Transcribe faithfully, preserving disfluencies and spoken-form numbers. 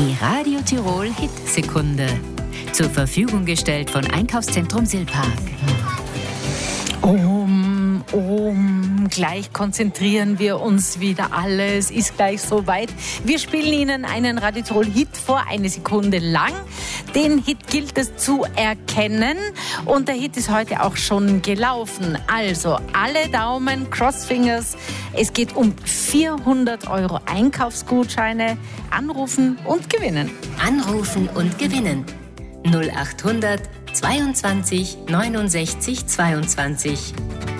Die Radio Tirol Hit-Sekunde. Zur Verfügung gestellt von Einkaufszentrum Silpark. Um, um, gleich konzentrieren wir uns wieder. Alles ist gleich soweit. Wir spielen Ihnen einen Radio Tirol Hit vor, eine Sekunde lang. Den Hit gilt es zu erkennen und der Hit ist heute auch schon gelaufen. Also alle Daumen, Crossfingers. Es geht um vierhundert Euro Einkaufsgutscheine. Anrufen und gewinnen. Anrufen und gewinnen. null achthundert zweiundzwanzig neunundsechzig zweiundzwanzig.